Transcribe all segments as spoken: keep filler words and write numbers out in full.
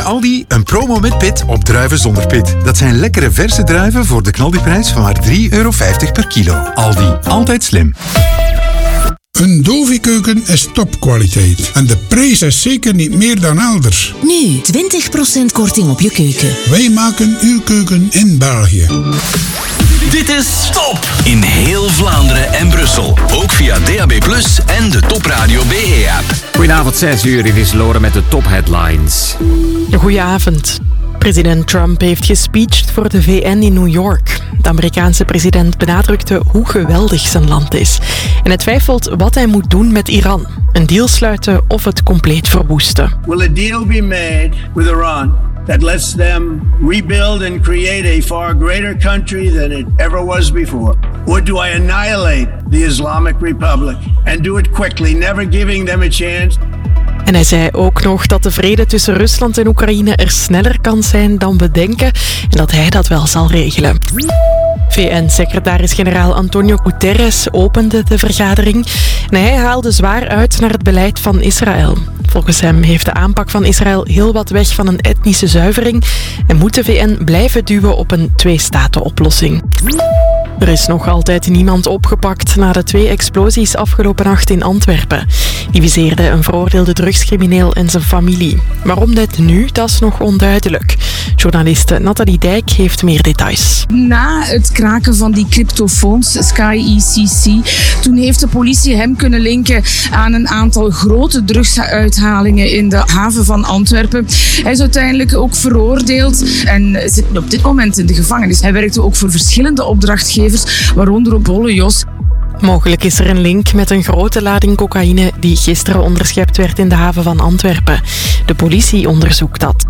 bij Aldi een promo met pit op druiven zonder pit. Dat zijn lekkere verse druiven voor de knaldiprijs van maar drie euro vijftig per kilo. Aldi, altijd slim. Een Dovi-keuken is topkwaliteit. En de prijs is zeker niet meer dan elders. Nu, twintig procent korting op je keuken. Wij maken uw keuken in België. Dit is Top in heel Vlaanderen en Brussel. Ook via D A B plus, en de Top Radio B E-app. Goedenavond, zes uur. Dit is Lore met de top-headlines. Goedenavond. President Trump heeft gespeecht voor de V N in New York. De Amerikaanse president benadrukte hoe geweldig zijn land is. En hij twijfelt wat hij moet doen met Iran. Een deal sluiten of het compleet verwoesten. Will a deal be made with Iran that lets them rebuild and create a far greater country than it ever was before? Or do I annihilate the Islamic Republic and do it quickly, never giving them a chance? En hij zei ook nog dat de vrede tussen Rusland en Oekraïne er sneller kan zijn dan we denken en dat hij dat wel zal regelen. V N-secretaris-generaal Antonio Guterres opende de vergadering en hij haalde zwaar uit naar het beleid van Israël. Volgens hem heeft de aanpak van Israël heel wat weg van een etnische zuivering en moet de V N blijven duwen op een twee-staten-oplossing. Er is nog altijd niemand opgepakt na de twee explosies afgelopen nacht in Antwerpen. Die viseerden een veroordeelde drugscrimineel en zijn familie. Waarom dit nu, dat is nog onduidelijk. Journaliste Nathalie Dijk heeft meer details. Na het kraken van die cryptofoons, Sky E C C, toen heeft de politie hem kunnen linken aan een aantal grote drugsuithalingen in de haven van Antwerpen. Hij is uiteindelijk ook veroordeeld en zit op dit moment in de gevangenis. Hij werkte ook voor verschillende opdrachtgevers, waaronder ook Bolle Jos. Mogelijk is er een link met een grote lading cocaïne die gisteren onderschept werd in de haven van Antwerpen. De politie onderzoekt dat.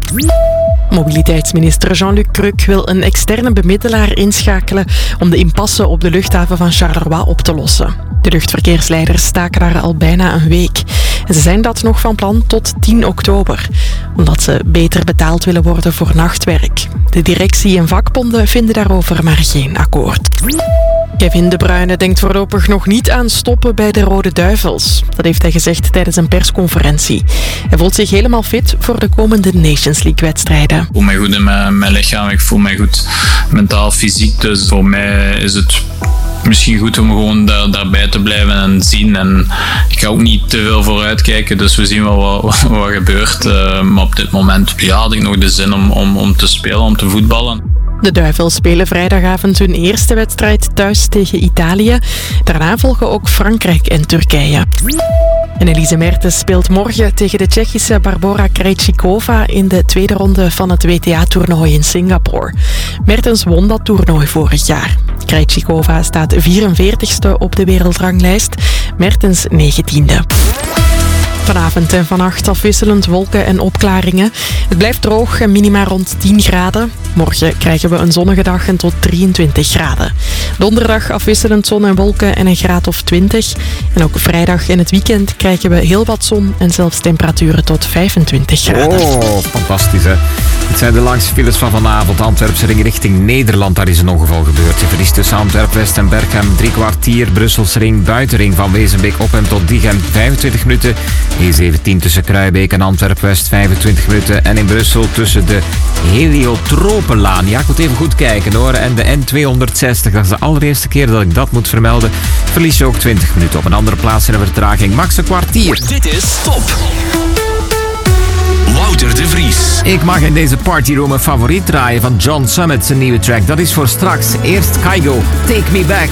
Mobiliteitsminister Jean-Luc Cruc wil een externe bemiddelaar inschakelen om de impasse op de luchthaven van Charleroi op te lossen. De luchtverkeersleiders staken daar al bijna een week. En ze zijn dat nog van plan tot tien oktober, omdat ze beter betaald willen worden voor nachtwerk. De directie en vakbonden vinden daarover maar geen akkoord. Kevin De Bruyne denkt voorlopig nog niet aan stoppen bij de Rode Duivels. Dat heeft hij gezegd tijdens een persconferentie. Hij voelt zich helemaal fit voor de komende Nations League-wedstrijden. Ik voel mij goed in mijn, mijn lichaam, ik voel mij goed mentaal, fysiek. Dus voor mij is het misschien goed om gewoon daar, daarbij te blijven en zien. En ik ga ook niet te veel vooruit kijken, dus we zien wel wat, wat, wat gebeurt. Uh, maar op dit moment ja, had ik nog de zin om, om, om te spelen, om te voetballen. De Duivels spelen vrijdagavond hun eerste wedstrijd thuis tegen Italië. Daarna volgen ook Frankrijk en Turkije. En Elise Mertens speelt morgen tegen de Tsjechische Barbora Krejcikova in de tweede ronde van het W T A-toernooi in Singapore. Mertens won dat toernooi vorig jaar. Krejcikova staat vierenveertigste op de wereldranglijst, Mertens negentiende. Vanavond en vannacht afwisselend wolken en opklaringen. Het blijft droog en minima rond tien graden. Morgen krijgen we een zonnige dag en tot drieëntwintig graden. Donderdag afwisselend zon en wolken en een graad of twintig. En ook vrijdag en het weekend krijgen we heel wat zon en zelfs temperaturen tot vijfentwintig graden. Oh, fantastisch hè. Het zijn de langste files van vanavond. Antwerpse ring richting Nederland, daar is een ongeval gebeurd. Je verliest tussen Antwerp-West en Berchem drie kwartier. Brusselse ring, buitenring van Wezenbeek op en tot Diegem vijfentwintig minuten. E zeventien tussen Kruijbeek en Antwerp-West vijfentwintig minuten. En in Brussel tussen de Heliotropenlaan. Ja, ik moet even goed kijken hoor. En de N tweehonderdzestig, dat is de allereerste keer dat ik dat moet vermelden. Verlies je ook twintig minuten. Op een andere plaats in een vertraging max een kwartier. Dit is Top. Wouter de Vries. Ik mag in deze partyroom een favoriet draaien van John Summit, zijn nieuwe track. Dat is voor straks. Eerst Kygo, Take Me Back.